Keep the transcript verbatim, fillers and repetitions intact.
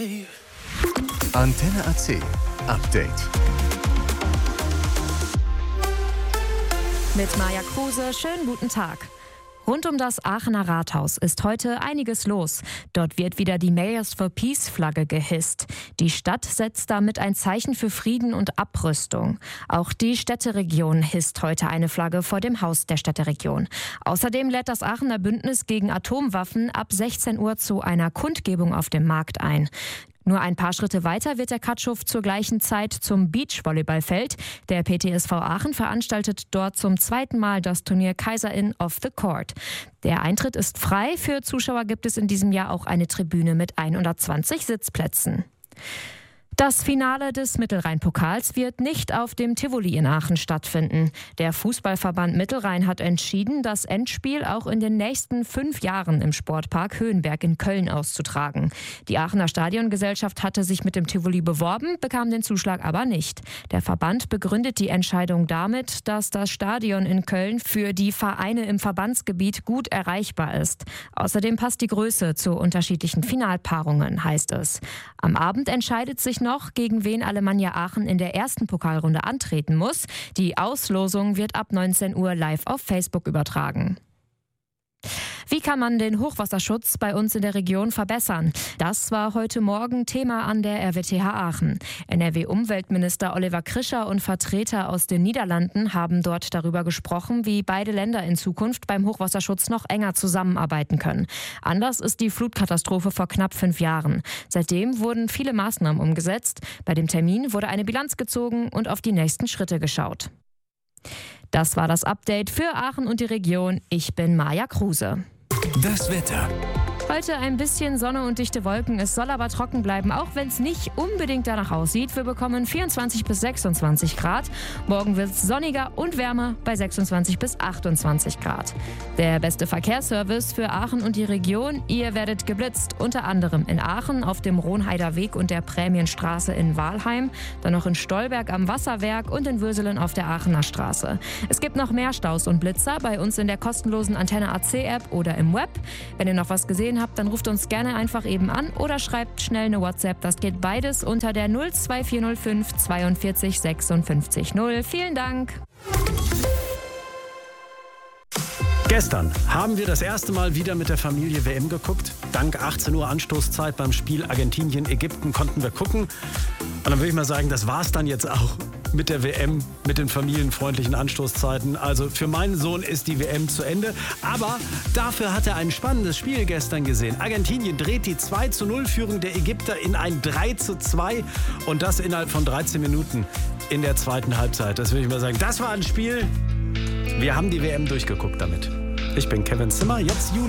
Antenne A C Update. Mit Maja Kruse, schönen guten Tag. Rund um das Aachener Rathaus ist heute einiges los. Dort wird wieder die Mayors for Peace Flagge gehisst. Die Stadt setzt damit ein Zeichen für Frieden und Abrüstung. Auch die Städteregion hisst heute eine Flagge vor dem Haus der Städteregion. Außerdem lädt das Aachener Bündnis gegen Atomwaffen ab sechzehn Uhr zu einer Kundgebung auf dem Markt ein. Nur ein paar Schritte weiter wird der Katschuf zur gleichen Zeit zum Beachvolleyballfeld. Der P T S V Aachen veranstaltet dort zum zweiten Mal das Turnier Kaiserin of the Court. Der Eintritt ist frei. Für Zuschauer gibt es in diesem Jahr auch eine Tribüne mit hundertzwanzig Sitzplätzen. Das Finale des Mittelrhein-Pokals wird nicht auf dem Tivoli in Aachen stattfinden. Der Fußballverband Mittelrhein hat entschieden, das Endspiel auch in den nächsten fünf Jahren im Sportpark Höhenberg in Köln auszutragen. Die Aachener Stadiongesellschaft hatte sich mit dem Tivoli beworben, bekam den Zuschlag aber nicht. Der Verband begründet die Entscheidung damit, dass das Stadion in Köln für die Vereine im Verbandsgebiet gut erreichbar ist. Außerdem passt die Größe zu unterschiedlichen Finalpaarungen, heißt es. Am Abend entscheidet sich noch, gegen wen Alemannia Aachen in der ersten Pokalrunde antreten muss. Die Auslosung wird ab neunzehn Uhr live auf Facebook übertragen. Wie kann man den Hochwasserschutz bei uns in der Region verbessern? Das war heute Morgen Thema an der R W T H Aachen. N R W-Umweltminister Oliver Krischer und Vertreter aus den Niederlanden haben dort darüber gesprochen, wie beide Länder in Zukunft beim Hochwasserschutz noch enger zusammenarbeiten können. Anders ist die Flutkatastrophe vor knapp fünf Jahren. Seitdem wurden viele Maßnahmen umgesetzt. Bei dem Termin wurde eine Bilanz gezogen und auf die nächsten Schritte geschaut. Das war das Update für Aachen und die Region. Ich bin Maja Kruse. Das Wetter. Heute ein bisschen Sonne und dichte Wolken. Es soll aber trocken bleiben, auch wenn es nicht unbedingt danach aussieht. Wir bekommen vierundzwanzig bis sechsundzwanzig Grad. Morgen wird es sonniger und wärmer bei sechsundzwanzig bis achtundzwanzig Grad. Der beste Verkehrsservice für Aachen und die Region. Ihr werdet geblitzt, unter anderem in Aachen auf dem Ronheider Weg und der Prämienstraße in Walheim, dann noch in Stolberg am Wasserwerk und in Würselen auf der Aachener Straße. Es gibt noch mehr Staus und Blitzer bei uns in der kostenlosen Antenne A C App oder im Web. Wenn ihr noch was gesehen habt, dann ruft uns gerne einfach eben an oder schreibt schnell eine WhatsApp. Das geht beides unter der null zwei vier null fünf zweiundvierzig sechsundfünfzig null. Vielen Dank. Gestern haben wir das erste Mal wieder mit der Familie W M geguckt. Dank achtzehn Uhr Anstoßzeit beim Spiel Argentinien-Ägypten konnten wir gucken. Und dann würde ich mal sagen, das war's dann jetzt auch mit der W M, mit den familienfreundlichen Anstoßzeiten. Also für meinen Sohn ist die W M zu Ende. Aber dafür hat er ein spannendes Spiel gestern gesehen. Argentinien dreht die zwei zu null Führung der Ägypter in ein drei zu zwei. Und das innerhalb von dreizehn Minuten in der zweiten Halbzeit. Das würde ich mal sagen, das war ein Spiel. Wir haben die W M durchgeguckt damit. Ich bin Kevin Zimmer, jetzt Juli.